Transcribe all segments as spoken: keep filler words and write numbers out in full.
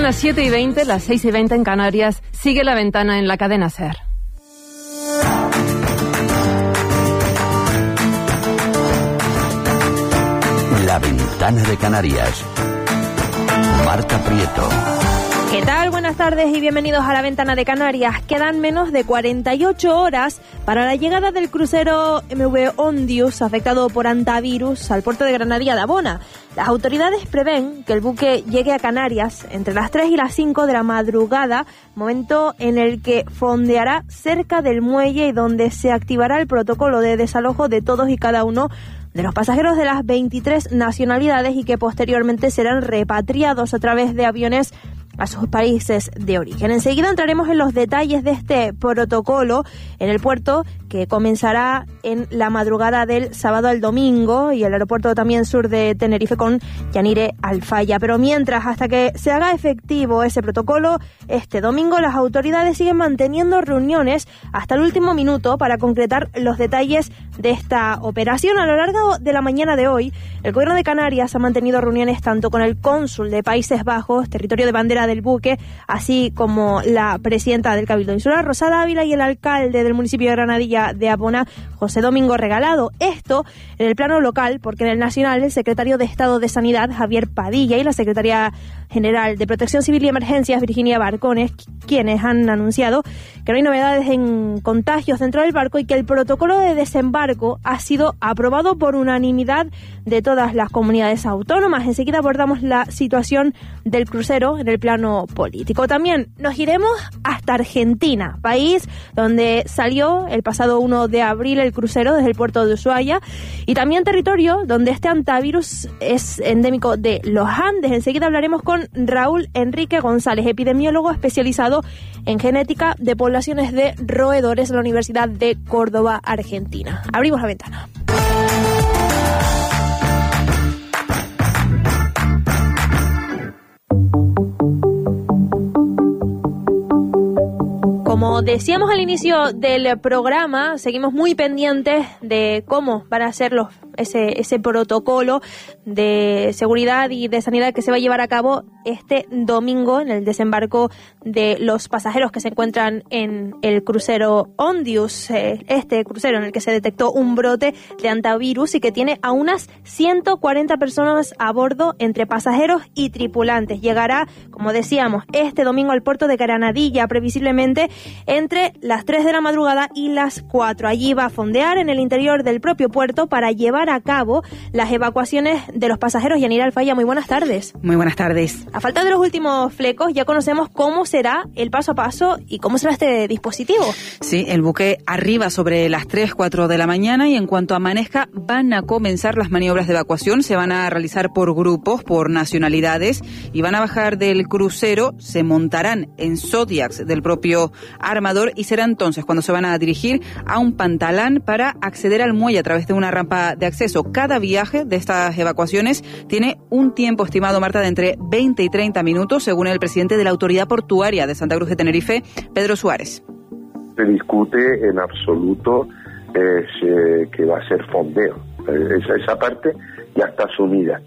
las siete y veinte, las seis y veinte en Canarias. Sigue La Ventana en la cadena SER. La Ventana de Canarias. Marta Prieto. ¿Qué tal? Buenas tardes y bienvenidos a La Ventana de Canarias. Quedan menos de cuarenta y ocho horas para la llegada del crucero M V Ondius, afectado por hantavirus, al puerto de Granadilla de Abona. Las autoridades prevén que el buque llegue a Canarias entre las tres y las cinco de la madrugada, momento en el que fondeará cerca del muelle y donde se activará el protocolo de desalojo de todos y cada uno de los pasajeros de las veintitrés nacionalidades y que posteriormente serán repatriados a través de aviones a sus países de origen. Enseguida entraremos en los detalles de este protocolo en el puerto, que comenzará en la madrugada del sábado al domingo, y el aeropuerto también sur de Tenerife con Yanire Alfaya. Pero mientras, hasta que se haga efectivo ese protocolo, este domingo las autoridades siguen manteniendo reuniones hasta el último minuto para concretar los detalles de esta operación. A lo largo de la mañana de hoy, el Gobierno de Canarias ha mantenido reuniones tanto con el cónsul de Países Bajos, territorio de bandera del buque, así como la presidenta del Cabildo Insular, Rosada Ávila, y el alcalde del municipio de Granadilla de Abona, José Domingo Regalado. Esto en el plano local, porque en el nacional el secretario de Estado de Sanidad, Javier Padilla, y la secretaria general de Protección Civil y Emergencias, Virginia Barcones, quienes han anunciado que no hay novedades en contagios dentro del barco y que el protocolo de desembarco ha sido aprobado por unanimidad de todas las comunidades autónomas. Enseguida abordamos la situación del crucero en el plano político. También nos iremos hasta Argentina, país donde salió el pasado uno de abril el crucero desde el puerto de Ushuaia, y también territorio donde este hantavirus es endémico de los Andes. Enseguida hablaremos con Raúl Enrique González, epidemiólogo especializado en genética de poblaciones de roedores de la Universidad de Córdoba, Argentina. Abrimos la ventana. Como decíamos al inicio del programa, seguimos muy pendientes de cómo van a ser los, ese, ese protocolo de seguridad y de sanidad que se va a llevar a cabo este domingo en el desembarco de los pasajeros que se encuentran en el crucero Ondius, este crucero en el que se detectó un brote de hantavirus y que tiene a unas ciento cuarenta personas a bordo entre pasajeros y tripulantes. Llegará, como decíamos, este domingo al puerto de Granadilla, previsiblemente entre las tres de la madrugada y las cuatro. Allí va a fondear en el interior del propio puerto para llevar a cabo las evacuaciones de los pasajeros. Yanira Alfaya, muy buenas tardes. Muy buenas tardes. A falta de los últimos flecos, ya conocemos cómo será el paso a paso y cómo será este dispositivo. Sí, el buque arriba sobre las tres, cuatro de la mañana, y en cuanto amanezca van a comenzar las maniobras de evacuación. Se van a realizar por grupos, por nacionalidades, y van a bajar del crucero, se montarán en Zodiacs del propio armador, y será entonces cuando se van a dirigir a un pantalán para acceder al muelle a través de una rampa de acceso. Cada viaje de estas evacuaciones tiene un tiempo estimado, Marta, de entre veinte y treinta minutos, según el presidente de la Autoridad Portuaria de Santa Cruz de Tenerife, Pedro Suárez. Se discute en absoluto es, eh, que va a ser fondeo. Eh, esa, esa parte ya está asumida.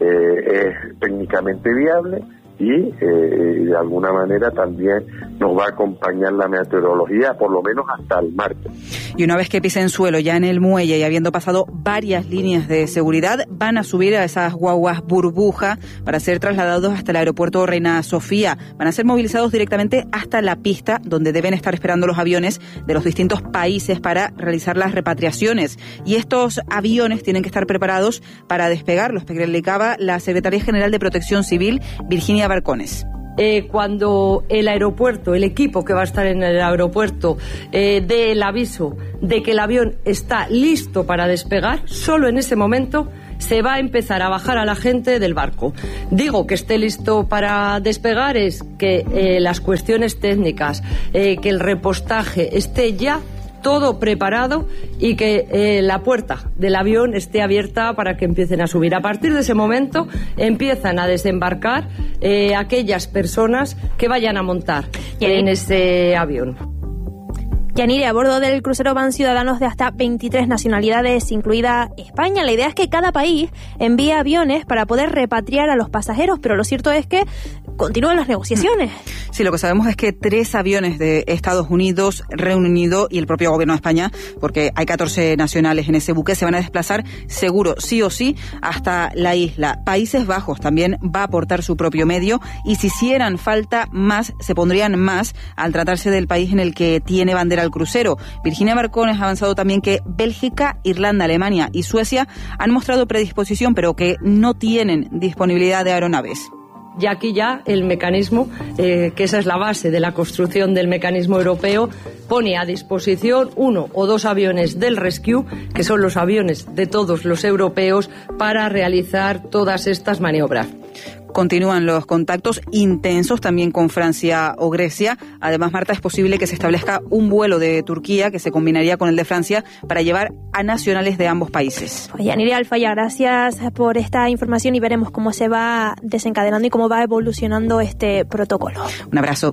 Eh, es técnicamente viable y eh, de alguna manera también nos va a acompañar la meteorología, por lo menos hasta el martes. Y una vez que pisen suelo ya en el muelle y habiendo pasado varias líneas de seguridad, van a subir a esas guaguas burbuja para ser trasladados hasta el aeropuerto Reina Sofía. Van a ser movilizados directamente hasta la pista donde deben estar esperando los aviones de los distintos países para realizar las repatriaciones. Y estos aviones tienen que estar preparados para despegar. Lo explicaba la Secretaria General de Protección Civil, Virginia Barcones. Eh, cuando el aeropuerto, el equipo que va a estar en el aeropuerto eh, dé el aviso de que el avión está listo para despegar, solo en ese momento se va a empezar a bajar a la gente del barco. Digo que esté listo para despegar es que eh, las cuestiones técnicas, eh, que el repostaje esté ya todo preparado y que eh, la puerta del avión esté abierta para que empiecen a subir. A partir de ese momento empiezan a desembarcar eh, aquellas personas que vayan a montar en ese avión. Yanire, a bordo del crucero van ciudadanos de hasta veintitrés nacionalidades, incluida España. La idea es que cada país envíe aviones para poder repatriar a los pasajeros, pero lo cierto es que continúan las negociaciones. Sí, lo que sabemos es que tres aviones de Estados Unidos, Reino Unido y el propio gobierno de España, porque hay catorce nacionales en ese buque, se van a desplazar seguro, sí o sí, hasta la isla. Países Bajos también va a aportar su propio medio y si hicieran falta más, se pondrían más al tratarse del país en el que tiene bandera al crucero. Virginia Barcones ha avanzado también que Bélgica, Irlanda, Alemania y Suecia han mostrado predisposición, pero que no tienen disponibilidad de aeronaves. Y aquí ya el mecanismo, eh, que esa es la base de la construcción del mecanismo europeo, pone a disposición uno o dos aviones del Rescue, que son los aviones de todos los europeos, para realizar todas estas maniobras. Continúan los contactos intensos también con Francia o Grecia. Además, Marta, es posible que se establezca un vuelo de Turquía que se combinaría con el de Francia para llevar a nacionales de ambos países. Pues Yanire Alfaya, gracias por esta información y veremos cómo se va desencadenando y cómo va evolucionando este protocolo. Un abrazo.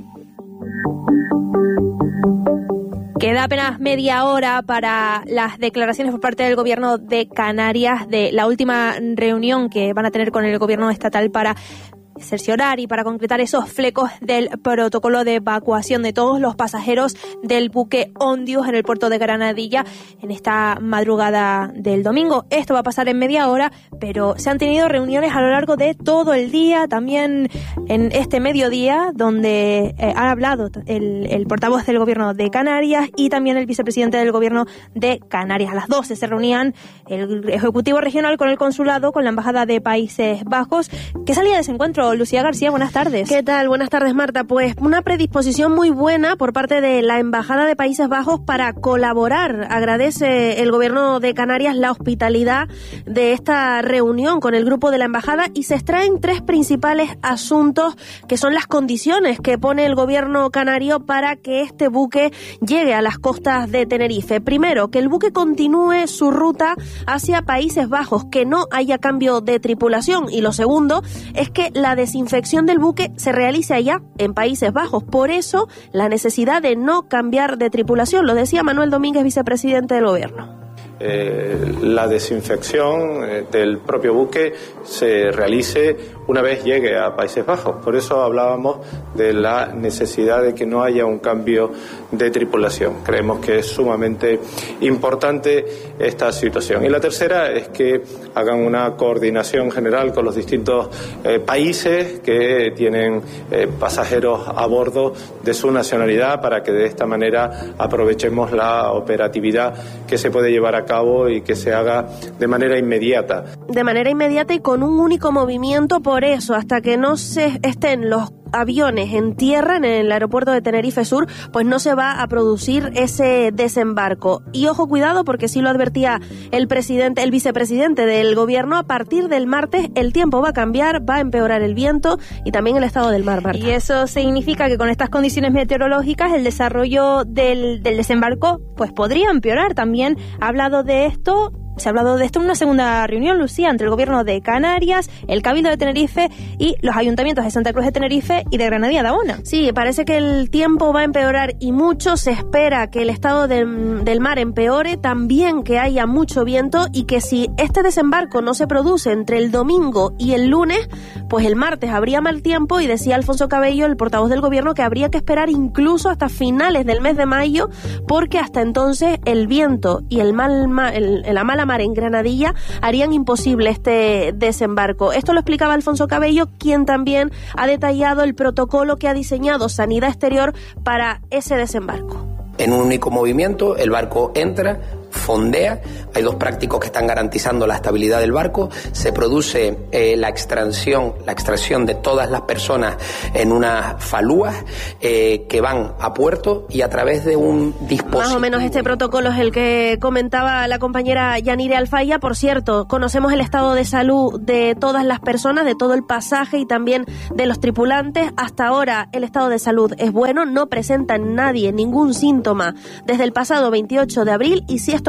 Queda apenas media hora para las declaraciones por parte del gobierno de Canarias de la última reunión que van a tener con el gobierno estatal para cerciorar y para concretar esos flecos del protocolo de evacuación de todos los pasajeros del buque Ondius en el puerto de Granadilla en esta madrugada del domingo. Esto va a pasar en media hora, pero se han tenido reuniones a lo largo de todo el día, también en este mediodía, donde eh, ha hablado el, el portavoz del gobierno de Canarias y también el vicepresidente del gobierno de Canarias. A las doce se reunían el Ejecutivo Regional con el Consulado, con la Embajada de Países Bajos. ¿Qué salía de ese encuentro? Lucía García, buenas tardes. ¿Qué tal? Buenas tardes, Marta. Pues una predisposición muy buena por parte de la Embajada de Países Bajos para colaborar. Agradece el gobierno de Canarias la hospitalidad de esta reunión con el grupo de la Embajada y se extraen tres principales asuntos que son las condiciones que pone el gobierno canario para que este buque llegue a las costas de Tenerife. Primero, que el buque continúe su ruta hacia Países Bajos, que no haya cambio de tripulación. Y lo segundo es que la desinfección del buque se realice allá, en Países Bajos. Por eso, la necesidad de no cambiar de tripulación, lo decía Manuel Domínguez, vicepresidente del gobierno. Eh, la desinfección eh, del propio buque se realice una vez llegue a Países Bajos. Por eso hablábamos de la necesidad de que no haya un cambio de tripulación. Creemos que es sumamente importante esta situación. Y la tercera es que hagan una coordinación general con los distintos eh, países que tienen eh, pasajeros a bordo de su nacionalidad para que de esta manera aprovechemos la operatividad que se puede llevar a cabo y que se haga de manera inmediata. De manera inmediata y con un único movimiento. Por eso, hasta que no se estén los aviones en tierra en el aeropuerto de Tenerife Sur, pues no se va a producir ese desembarco. Y ojo, cuidado, porque sí lo advertía el presidente, el vicepresidente del gobierno, a partir del martes el tiempo va a cambiar, va a empeorar el viento y también el estado del mar, Marta. Y eso significa que con estas condiciones meteorológicas el desarrollo del, del desembarco pues podría empeorar. También ha hablado de esto Se ha hablado de esto en una segunda reunión, Lucía, entre el gobierno de Canarias, el Cabildo de Tenerife y los ayuntamientos de Santa Cruz de Tenerife y de Granadilla de Abona. Sí, parece que el tiempo va a empeorar y mucho. Se espera que el estado del, del mar empeore, también que haya mucho viento y que si este desembarco no se produce entre el domingo y el lunes, pues el martes habría mal tiempo y decía Alfonso Cabello, el portavoz del gobierno, que habría que esperar incluso hasta finales del mes de mayo porque hasta entonces el viento y el mal ma- el, la mala mar en Granadilla harían imposible este desembarco. Esto lo explicaba Alfonso Cabello, quien también ha detallado el protocolo que ha diseñado Sanidad Exterior para ese desembarco. En un único movimiento, el barco entra, fondea, hay dos prácticos que están garantizando la estabilidad del barco, se produce eh, la extracción, la extracción de todas las personas en unas falúas eh, que van a puerto y a través de un dispositivo. Más o menos este protocolo es el que comentaba la compañera Yanire Alfaya. Por cierto, conocemos el estado de salud de todas las personas, de todo el pasaje y también de los tripulantes. Hasta ahora el estado de salud es bueno, no presenta en nadie ningún síntoma desde el pasado veintiocho de abril y si esto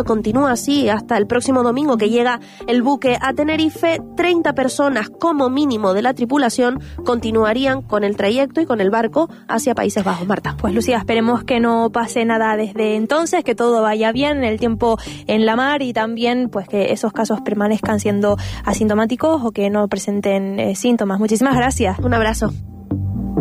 continúa así hasta el próximo domingo, que llega el buque a Tenerife, treinta personas como mínimo de la tripulación continuarían con el trayecto y con el barco hacia Países Bajos. Marta. Pues Lucía, esperemos que no pase nada desde entonces, que todo vaya bien, el tiempo en la mar, y también pues que esos casos permanezcan siendo asintomáticos o que no presenten eh, síntomas. Muchísimas gracias. Un abrazo.